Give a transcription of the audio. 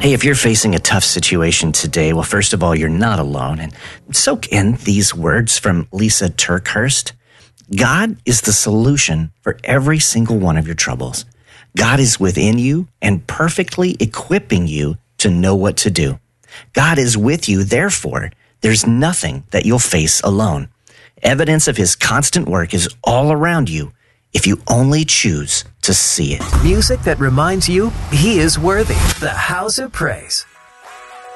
Hey, if you're facing a tough situation today, well, first of all, you're not alone. And soak in these words from Lisa TerKeurst. God is the solution for every single one of your troubles. God is within you and perfectly equipping you to know what to do. God is with you, therefore, there's nothing that you'll face alone. Evidence of his constant work is all around you if you only choose to see it. Music that reminds you he is worthy. The House of Praise.